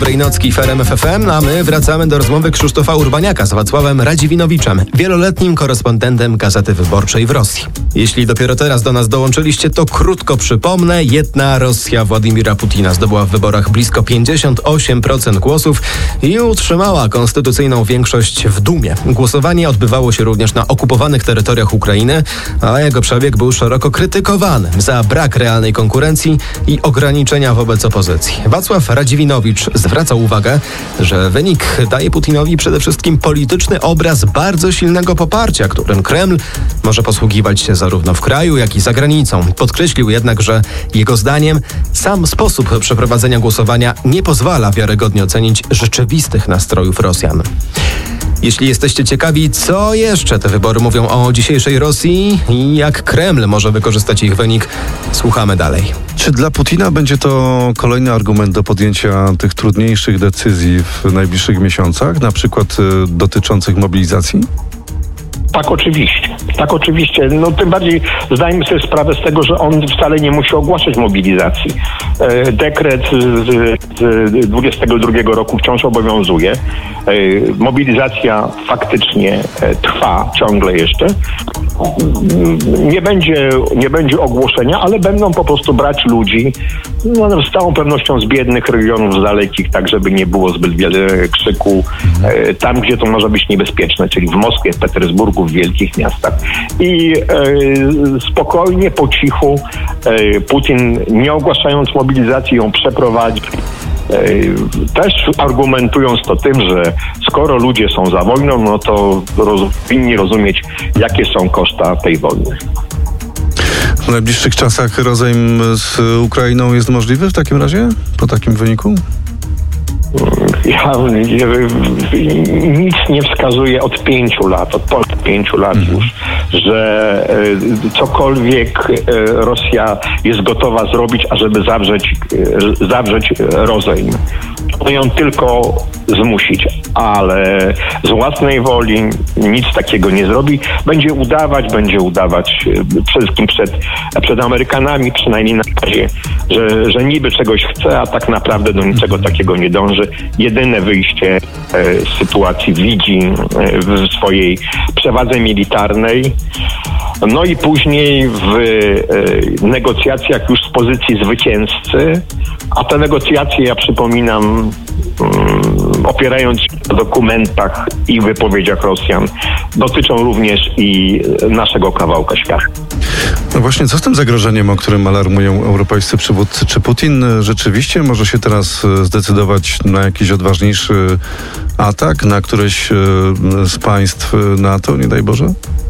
Dobrej nocki w RMF FM, a my wracamy do rozmowy Krzysztofa Urbaniaka z Wacławem Radziwinowiczem, wieloletnim korespondentem Gazety Wyborczej w Rosji. Jeśli dopiero teraz do nas dołączyliście, to krótko przypomnę, jedna Rosja Władimira Putina zdobyła w wyborach blisko 58% głosów i utrzymała konstytucyjną większość w Dumie. Głosowanie odbywało się również na okupowanych terytoriach Ukrainy, a jego przebieg był szeroko krytykowany za brak realnej konkurencji i ograniczenia wobec opozycji. Wacław Radziwinowicz zwraca uwagę, że wynik daje Putinowi przede wszystkim polityczny obraz bardzo silnego poparcia, którym Kreml może posługiwać się zarówno w kraju, jak i za granicą. Podkreślił jednak, że jego zdaniem sam sposób przeprowadzenia głosowania nie pozwala wiarygodnie ocenić rzeczywistych nastrojów Rosjan. Jeśli jesteście ciekawi, co jeszcze te wybory mówią o dzisiejszej Rosji i jak Kreml może wykorzystać ich wynik, słuchamy dalej. Czy dla Putina będzie to kolejny argument do podjęcia tych trudniejszych decyzji w najbliższych miesiącach, na przykład dotyczących mobilizacji? Tak, oczywiście. Tak, oczywiście. No tym bardziej zdajmy sobie sprawę z tego, że on wcale nie musi ogłaszać mobilizacji. Dekret z 22 roku wciąż obowiązuje. Mobilizacja faktycznie trwa ciągle jeszcze. Nie będzie ogłoszenia, ale będą po prostu brać ludzi z całą pewnością z biednych regionów, z dalekich, tak żeby nie było zbyt wiele krzyku. Tam, gdzie to może być niebezpieczne, czyli w Moskwie, w Petersburgu, w wielkich miastach. I spokojnie, po cichu Putin, nie ogłaszając mobilizacji, ją przeprowadzi. Też argumentując to tym, że skoro ludzie są za wojną, no to powinni rozumieć, jakie są koszta tej wojny. W najbliższych czasach rozejm z Ukrainą jest możliwy w takim razie? Po takim wyniku? Nic nie wskazuje od 5 lat, od ponad 5 lat już, że cokolwiek Rosja jest gotowa zrobić, ażeby zawrzeć rozejm. To ją tylko zmusić, ale z własnej woli nic takiego nie zrobi. Będzie udawać przede wszystkim przed Amerykanami, przynajmniej na razie, że niby czegoś chce, a tak naprawdę do niczego takiego nie dąży. Jedyne wyjście z sytuacji widzi w swojej przewadze militarnej. No i później w negocjacjach już z pozycji zwycięzcy, a te negocjacje, ja przypominam, opierając się na dokumentach i wypowiedziach Rosjan, dotyczą również i naszego kawałka świata. No właśnie, co z tym zagrożeniem, o którym alarmują europejscy przywódcy? Czy Putin rzeczywiście może się teraz zdecydować na jakiś odważniejszy atak na któreś z państw NATO, nie daj Boże?